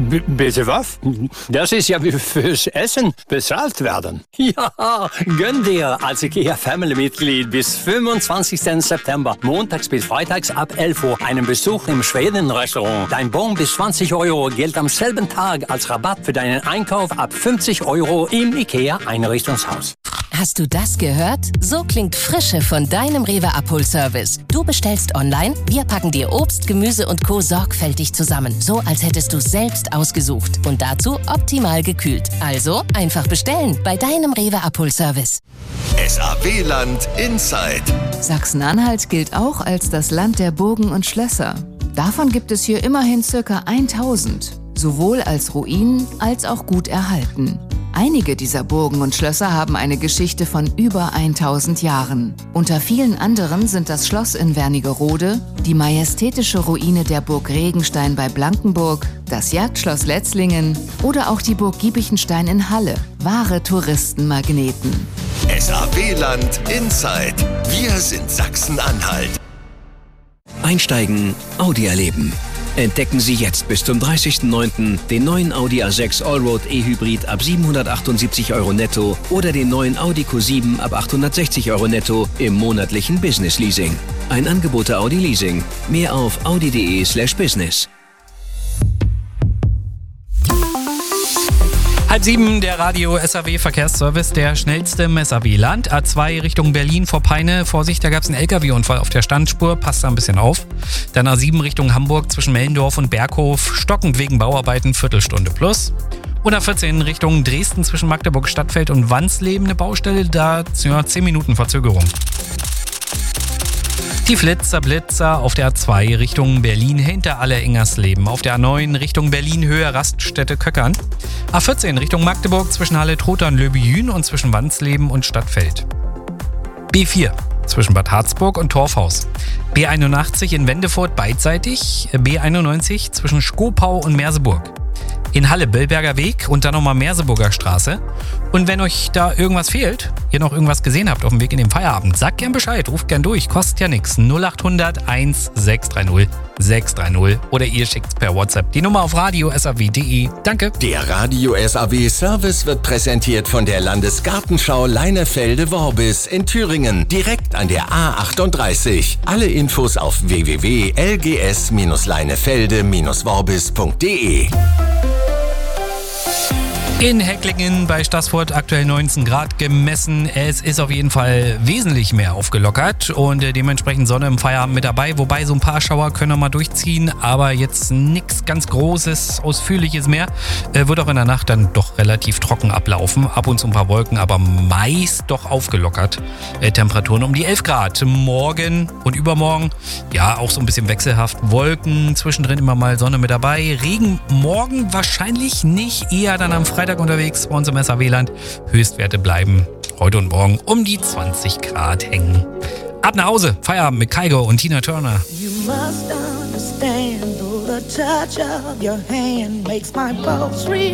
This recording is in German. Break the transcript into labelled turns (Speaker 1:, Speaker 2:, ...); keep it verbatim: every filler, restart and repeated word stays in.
Speaker 1: B- bitte was? Das ist ja wie fürs Essen bezahlt werden. Ja, gönn dir als IKEA Family-Mitglied bis fünfundzwanzigsten September, montags bis freitags ab elf Uhr, einen Besuch im Schweden-Restaurant. Dein Bon bis zwanzig Euro gilt am selben Tag als Rabatt für deinen Einkauf ab fünfzig Euro im IKEA-Einrichtungshaus.
Speaker 2: Hast du das gehört? So klingt Frische von deinem Rewe-Abholservice. Du bestellst online, wir packen dir Obst, Gemüse und Co. sorgfältig zusammen. So, als hättest du es selbst ausgesucht. Und dazu optimal gekühlt. Also einfach bestellen bei deinem Rewe-Abholservice.
Speaker 3: S A W-Land Inside.
Speaker 4: Sachsen-Anhalt gilt auch als das Land der Burgen und Schlösser. Davon gibt es hier immerhin ca. tausend. Sowohl als Ruinen als auch gut erhalten. Einige dieser Burgen und Schlösser haben eine Geschichte von über tausend Jahren. Unter vielen anderen sind das Schloss in Wernigerode, die majestätische Ruine der Burg Regenstein bei Blankenburg, das Jagdschloss Letzlingen oder auch die Burg Giebichenstein in Halle. Wahre Touristenmagneten.
Speaker 3: S A W-Land Inside. Wir sind Sachsen-Anhalt.
Speaker 5: Einsteigen, Audi erleben. Entdecken Sie jetzt bis zum dreißigsten neunten den neuen Audi A sechs Allroad E-Hybrid ab siebenhundertachtundsiebzig Euro netto oder den neuen Audi Q sieben ab achthundertsechzig Euro netto im monatlichen Business Leasing. Ein Angebot der Audi Leasing. Mehr auf audi.de slash business.
Speaker 6: Halb sieben, der Radio S A W Verkehrsservice, der schnellste im S A W-Land. A zwei Richtung Berlin vor Peine. Vorsicht, da gab es einen L K W-Unfall auf der Standspur. Passt da ein bisschen auf. Dann A sieben Richtung Hamburg zwischen Mellendorf und Berghof. Stockend wegen Bauarbeiten, Viertelstunde plus. Und A vierzehn Richtung Dresden zwischen Magdeburg, Stadtfeld und Wansleben eine Baustelle. Da ja, zehn Minuten Verzögerung. Die Flitzer Blitzer auf der A zwei Richtung Berlin hinter Alle-Ingersleben. Auf der A neun Richtung Berlin Höhe Raststätte Köckern. A vierzehn Richtung Magdeburg zwischen Halle-Trotha und Löbejün und zwischen Wansleben und Stadtfeld. B vier zwischen Bad Harzburg und Torfhaus. B einundachtzig in Wendefurt beidseitig. B einundneunzig zwischen Skopau und Merseburg. In Halle Bellberger Weg und dann nochmal Merseburger Straße. Und wenn euch da irgendwas fehlt, ihr noch irgendwas gesehen habt auf dem Weg in den Feierabend, sagt gern Bescheid, ruft gern durch, kostet ja nichts. null acht hundert eins sechs drei null sechs drei null oder ihr schickt's per WhatsApp die Nummer auf radio s a w punkt d e. Danke.
Speaker 3: Der Radio S A W Service wird präsentiert von der Landesgartenschau Leinefelde-Worbis in Thüringen, direkt an der A achtunddreißig. Alle Infos auf w w w punkt l g s leinefelde worbis punkt d e.
Speaker 6: In Hecklingen bei Staßfurt aktuell neunzehn Grad gemessen. Es ist auf jeden Fall wesentlich mehr aufgelockert und äh, dementsprechend Sonne im Feierabend mit dabei. Wobei so ein paar Schauer können wir mal durchziehen, aber jetzt nichts ganz Großes, Ausführliches mehr. Äh, wird auch in der Nacht dann doch relativ trocken ablaufen. Ab und zu ein paar Wolken, aber meist doch aufgelockert. Äh, Temperaturen um die elf Grad. Morgen und übermorgen, ja, auch so ein bisschen wechselhaft. Wolken, zwischendrin immer mal Sonne mit dabei. Regen morgen wahrscheinlich nicht, eher dann am Freitag unterwegs bei uns im S A W-Land. Höchstwerte bleiben heute und morgen um die zwanzig Grad hängen. Ab nach Hause, Feierabend mit Kygo und Tina Turner.
Speaker 7: You must understand, though the touch of your hand makes my pulse real.